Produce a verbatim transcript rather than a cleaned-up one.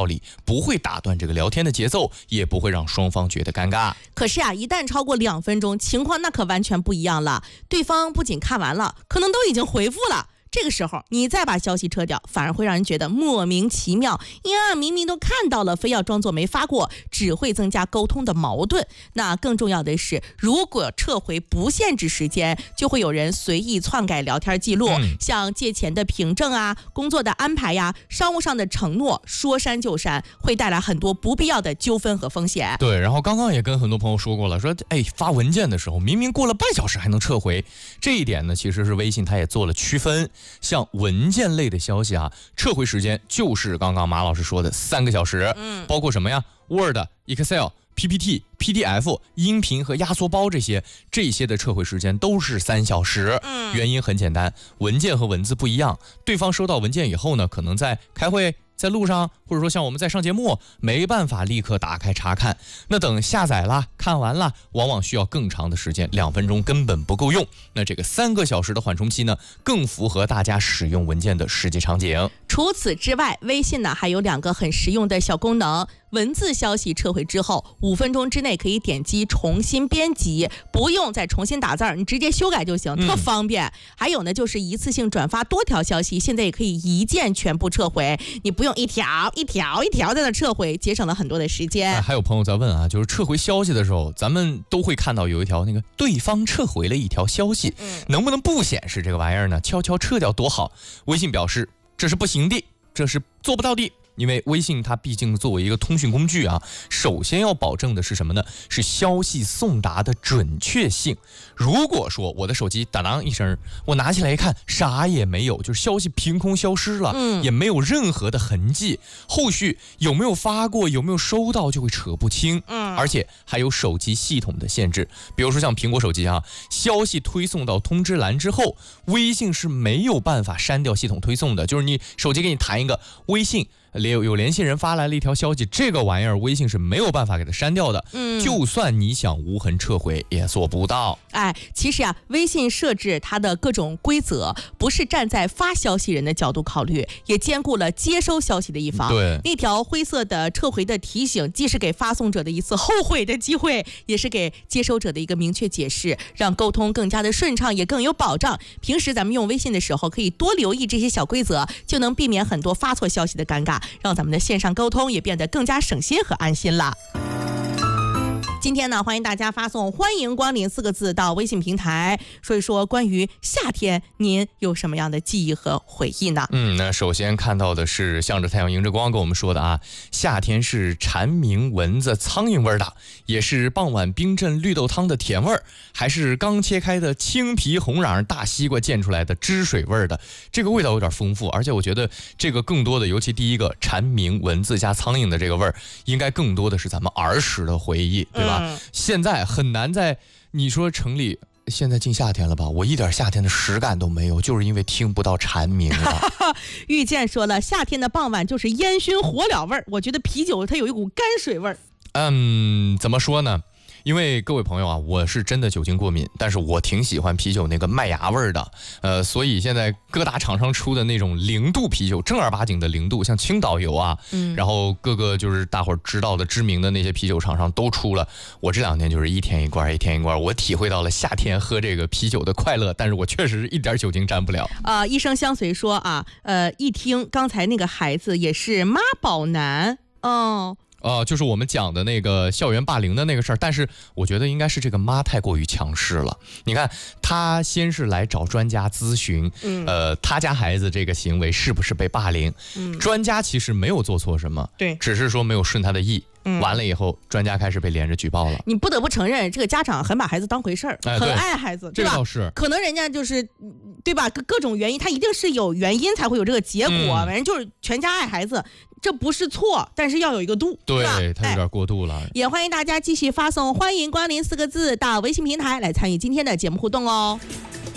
道理，不会打断这个聊天的节奏，也不会让双方觉得尴尬。 可是啊，一旦超过两分钟，情况那可完全不一样了。对方不仅看完了，可能都已经回复了。这个时候你再把消息撤掉，反而会让人觉得莫名其妙呀，明明都看到了，非要装作没发过，只会增加沟通的矛盾。那更重要的是，如果撤回不限制时间，就会有人随意篡改聊天记录、嗯、像借钱的凭证啊，工作的安排呀，商务上的承诺，说删就删，会带来很多不必要的纠纷和风险。 对，然后刚刚也跟很多朋友说过了，说哎，发文件的时候明明过了半小时还能撤回，这一点呢其实是微信它也做了区分。像文件类的消息啊，撤回时间就是刚刚马老师说的三个小时，嗯，包括什么呀 ？Word、Excel、P P T、P D F、音频和压缩包这些，这些的撤回时间都是三小时。嗯，原因很简单，文件和文字不一样，对方收到文件以后呢，可能在开会。在路上，或者说像我们在上节目，没办法立刻打开查看，那等下载了看完了，往往需要更长的时间，两分钟根本不够用。那这个三个小时的缓冲期呢，更符合大家使用文件的实际场景。 除此之外，微信呢还有两个很实用的小功能。文字消息撤回之后，五分钟之内可以点击重新编辑，不用再重新打字儿，你直接修改就行，特方便。嗯、还有呢，就是一次性转发多条消息，现在也可以一键全部撤回，你不用一条一条一条在那撤回，节省了很多的时间。 哎、还有朋友在问啊，就是撤回消息的时候，咱们都会看到有一条那个对方撤回了一条消息，嗯、能不能不显示这个玩意儿呢？悄悄撤掉多好。微信表示这是不行的，这是做不到的。因为微信它毕竟作为一个通讯工具啊，首先要保证的是什么呢？是消息送达的准确性。如果说我的手机当当一声，我拿起来一看，啥也没有，就是消息凭空消失了，嗯，也没有任何的痕迹，后续有没有发过，有没有收到，就会扯不清。嗯，而且还有手机系统的限制，比如说像苹果手机啊，消息推送到通知栏之后，微信是没有办法删掉系统推送的，就是你手机给你弹一个微信。有有联系人发来了一条消息，这个玩意儿微信是没有办法给它删掉的，嗯，就算你想无痕撤回也做不到。 哎，其实啊，微信设置它的各种规则，不是站在发消息人的角度考虑，也兼顾了接收消息的一方。 对， 那条灰色的撤回的提醒，既是给发送者的一次后悔的机会，也是给接收者的一个明确解释，让沟通更加的顺畅，也更有保障。平时咱们用微信的时候，可以多留意这些小规则，就能避免很多发错消息的尴尬。让咱们的线上沟通也变得更加省心和安心了。今天呢，欢迎大家发送欢迎光临四个字到微信平台，说一说关于夏天您有什么样的记忆和回忆呢？ 嗯，那首先看到的是向着太阳迎着光跟我们说的啊，夏天是蝉鸣蚊子苍蝇味的，也是傍晚冰镇绿豆汤的甜味儿，还是刚切开的青皮红瓤大西瓜溅出来的汁水味的，这个味道有点丰富，而且我觉得这个更多的，尤其第一个蝉鸣蚊子加苍蝇的这个味儿，应该更多的是咱们儿时的回忆，对吧？嗯、现在很难在你说城里现在进夏天了吧，我一点夏天的实感都没有，就是因为听不到蝉鸣了。 遇见说了，夏天的傍晚就是烟熏火燎味儿，我觉得啤酒它有一股泔水味儿。 嗯，怎么说呢？因为各位朋友啊，我是真的酒精过敏，但是我挺喜欢啤酒那个麦芽味的，呃，所以现在各大厂商出的那种零度啤酒，正儿八经的零度，像青岛有啊，嗯，然后各个就是大伙儿知道的知名的那些啤酒厂商都出了。我这两天就是一天一罐，一天一罐，我体会到了夏天喝这个啤酒的快乐，但是我确实一点酒精沾不了。 啊、呃，一生相随说啊，呃，一听刚才那个孩子也是妈宝男，哦。 呃，就是我们讲的那个校园霸凌的那个事儿，但是我觉得应该是这个妈太过于强势了。你看，她先是来找专家咨询，嗯，呃，她家孩子这个行为是不是被霸凌？嗯，专家其实没有做错什么， 对， 只是说没有顺他的意。嗯、完了以后，专家开始被连着举报了。 你不得不承认，这个家长很把孩子当回事儿，哎、很爱孩子，对吧？ 这倒是。 可能人家就是，对吧？各各种原因，他一定是有原因才会有这个结果。反正、嗯、就是全家爱孩子，这不是错，但是要有一个度， 对， 对他有点过度了、哎。 也欢迎大家继续发送“欢迎光临”四个字到微信平台来参与今天的节目互动哦。